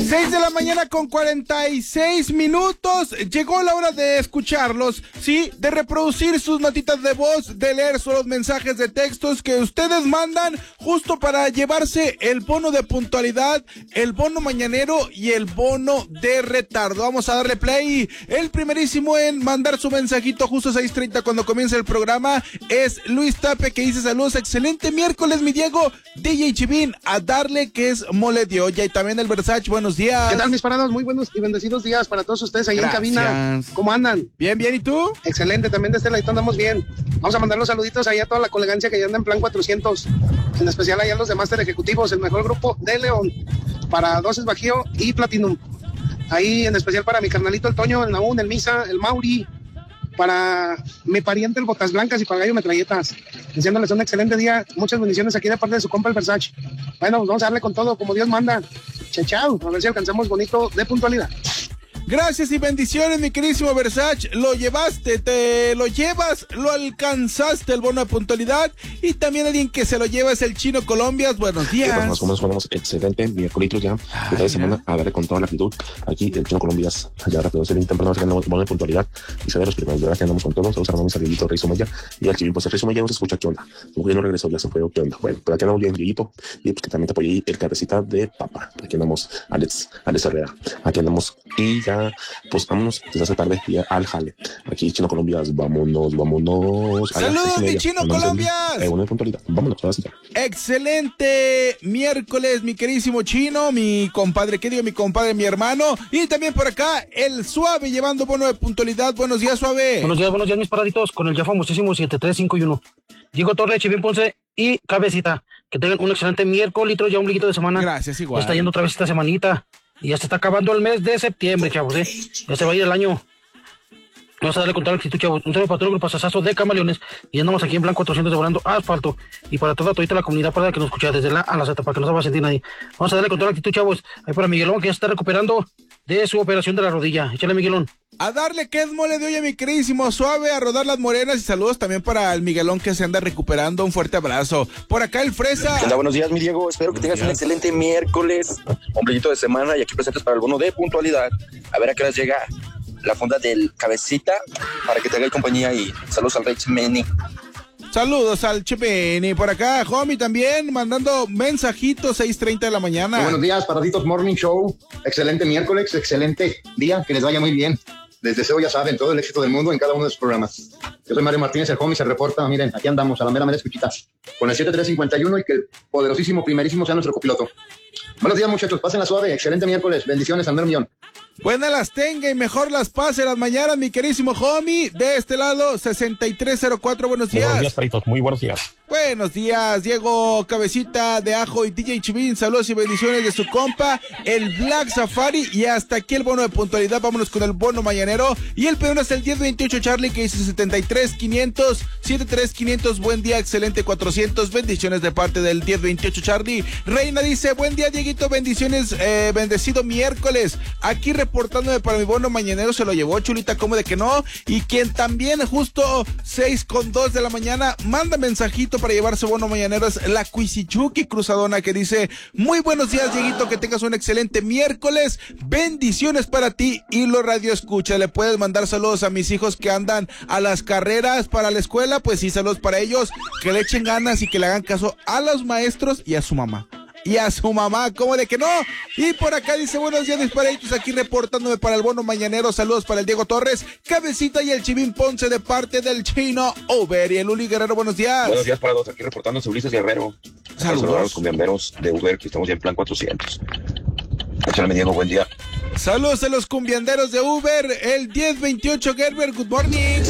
6 de la mañana con 46 minutos. Llegó la hora de escucharlos, sí, de reproducir sus notitas de voz, de leer sus mensajes de textos que ustedes mandan justo para llevarse el bono de puntualidad, el bono mañanero y el bono de retardo. Vamos a darle play. El primerísimo en mandar su mensajito justo a 6:30 cuando comienza el programa es Luis Tape, que dice: saludos, excelente miércoles, mi Diego, DJ Chivín, a darle que es mole de olla. Y también el Versace, buenos días. ¿Qué tal, mis parados? Muy buenos y bendecidos días para todos ustedes ahí. Gracias. En cabina. ¿Cómo andan? Bien, bien, ¿y tú? Excelente, también de este lado andamos bien. Vamos a mandar los saluditos ahí a toda la colegancia que ya anda en plan 400, en especial allá a los de Máster Ejecutivos, el mejor grupo de León, para Doces Bajío y Platinum. Ahí en especial para mi carnalito el Toño, el Naún, el Misa, el Mauri, para mi pariente el Botas Blancas y para Gallo Metralletas, diciéndoles un excelente día, muchas bendiciones aquí de parte de su compa el Versace. Bueno, vamos a darle con todo como Dios manda. Chao, a ver si alcanzamos bonito de puntualidad. Gracias y bendiciones, mi queridísimo Versace. Lo llevaste, te lo llevas, lo alcanzaste el bono de puntualidad. Y también alguien que se lo lleva es el Chino Colombias. Buenos días. Más o menos ponemos excelente miércoles ya. Esta semana a darle con toda la actitud. Aquí el Chino Colombias, ya rápido, se le temprano ganando bono de puntualidad. Y se ve los primeros, ¿verdad? Que andamos con todos. Vamos a armar mi salidito, Rey Sumaya. Y al Chivín, pues el Rey Sumaya no se escucha, ¿qué onda? Como ya no regresó, ya se fue, ¿qué onda? Bueno, pero aquí andamos bien, Dieguito. Y pues que también te apoyé el cabecita de papa. Aquí andamos Alex Herrera. Aquí andamos y ya. Pues vámonos desde hace tarde ya al jale. Aquí Chino Colombias, vámonos. ¡Saludos, mi Chino Colombias! Una puntualidad. Vámonos, ahora sí ya. Excelente miércoles, mi queridísimo Chino, mi compadre, ¿qué digo? Mi compadre, mi hermano. Y también por acá, el Suave, llevando bono de puntualidad. Buenos días, Suave. Buenos días, mis paraditos, con el ya famosísimo 7351. Diego Torres, Chivín Ponce y Cabecita. Que tengan un excelente miércoles, ya un liguito de semana. Gracias, igual. Está yendo otra vez esta semanita. Y ya se está acabando el mes de septiembre, chavos, Ya se va a ir el año. Vamos a darle con toda la actitud, chavos. Un saludo para todo el grupo Sasazo de Camaleones. Y andamos aquí en Blanco 400 devorando asfalto. Y para toda la comunidad para que nos escucha desde la a la Z, para que no se va a sentir nadie. Vamos a darle con toda la actitud, chavos. Ahí para Miguelón, que ya se está recuperando de su operación de la rodilla. Échale, Miguelón. A darle que es mole de olla, mi queridísimo Suave, a rodar las morenas. Y saludos también para el Miguelón, que se anda recuperando. Un fuerte abrazo. Por acá el Fresa. Hola, buenos días, mi Diego. Espero que tengas un excelente miércoles, ombliguito de semana, y aquí presentes para el bono de puntualidad. A ver a qué hora llega la fonda del Cabecita para que te haga compañía, y saludos al Rey Meni. Saludos al Chepeni. Por acá, Homie también, mandando mensajitos, 6:30 de la mañana. Muy buenos días, Paraditos Morning Show. Excelente miércoles, excelente día, que les vaya muy bien. Les deseo, ya saben, todo el éxito del mundo en cada uno de sus programas. Yo soy Mario Martínez, el Homie se reporta. Miren, aquí andamos, a la mera escuchita, con el 7351, y que el poderosísimo, primerísimo sea nuestro copiloto. Buenos días, muchachos, pásenla suave, excelente miércoles, bendiciones, Andrés Millón. Buenas las tenga y mejor las pase las mañanas, mi querísimo Homie. De este lado, 6304, buenos días. Buenos días, Paritos, muy buenos días. Buenos días, Diego Cabecita de Ajo y DJ Chivín. Saludos y bendiciones de su compa, el Black Safari. Y hasta aquí el bono de puntualidad. Vámonos con el bono mañanero. Y el peón es el 1028 Charlie, que dice 73500, 73500. Buen día, excelente 400. Bendiciones de parte del 1028 Charlie. Reina dice: buen día, Dieguito, bendiciones, bendecido miércoles. Aquí reportándome para mi bono mañanero. Se lo llevó, Chulita, ¿cómo de que no? Y quien también justo 6:02 de la mañana manda mensajito para llevarse bono mañanero es la Cuisichuki Cruzadona, que dice: muy buenos días, Dieguito, que tengas un excelente miércoles, bendiciones para ti y los radio escucha. Le puedes mandar saludos a mis hijos que andan a las carreras para la escuela. Pues sí, saludos para ellos, que le echen ganas y que le hagan caso a los maestros y a su mamá. ¿Cómo de que no? Y por acá dice: buenos días, mis paraditos, aquí reportándome para el bono mañanero. Saludos para el Diego Torres, Cabecita y el Chivín Ponce de parte del Chino Uber y el Uli Guerrero. Buenos días. Buenos días, parados, aquí reportándose Ulises Guerrero. Saludos a los cumbiamberos de Uber, que estamos ya en plan 400. Échale, Diego, buen día. Saludos a los cumbianderos de Uber, el 1028 Gerber, good morning.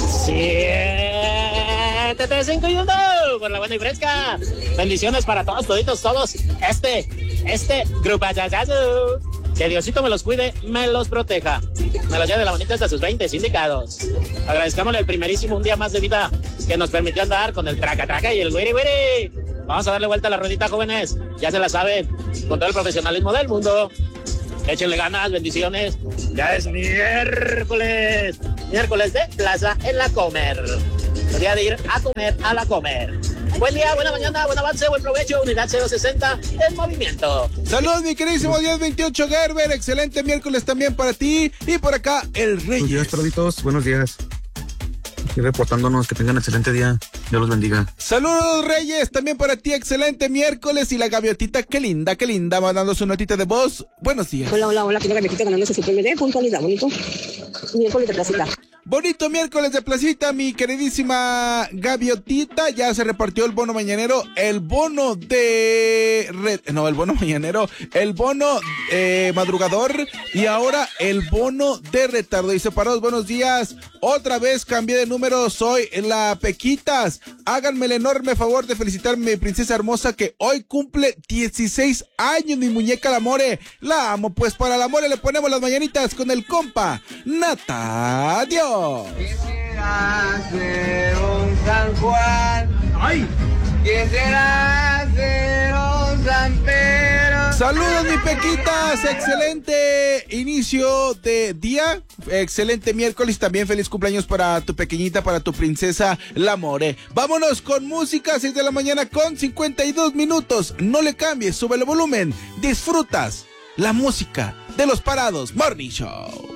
735 por la buena y fresca. Bendiciones para todos, todos. Este grupo ayayazo. Que Diosito me los cuide, me los proteja. Me los lleve de la bonita hasta sus 20 indicados. Agradezcámosle el primerísimo un día más de vida que nos permitió andar con el traca y el güiri. Vamos a darle vuelta a la ruedita, jóvenes. Ya se la saben, con todo el profesionalismo del mundo. Échenle ganas, bendiciones. Ya es miércoles de plaza en la Comer. El día de ir a comer a la Comer. Buen día, buena mañana, buen avance, buen provecho. Unidad 060 en movimiento. Saludos, mi queridísimo 1028 Gerber, excelente miércoles también para ti. Y por acá, el Reyes. Buenos días, perritos, buenos días. Y reportándonos, que tengan excelente día. Dios los bendiga. Saludos, Reyes, también para ti, excelente miércoles. Y la gaviotita, qué linda, mandando su notita de voz. Buenos días. Hola, que la gaviotita ganándose su premio de puntualidad, bonito. Miércoles de placita. Bonito miércoles de placita, mi queridísima gaviotita. Ya se repartió el bono mañanero, el bono de... el bono mañanero, el bono madrugador y ahora el bono de retardo. Y separados, buenos días. Otra vez cambié de número, soy la Pequitas. Háganme el enorme favor de felicitarme a mi princesa hermosa que hoy cumple 16 años, mi muñeca la More. La amo, pues para la More le ponemos las mañanitas con el compa Nata. Adiós. Quisiera ser un San Juan. ¡Ay! Quisiera ser un San Pedro. Saludos, mi Pequitas, excelente inicio de día, excelente miércoles, también feliz cumpleaños para tu pequeñita, para tu princesa la More. Vámonos con música, 6 de la mañana con 52 minutos, no le cambies, sube el volumen, disfrutas la música de los Parados Morning Show.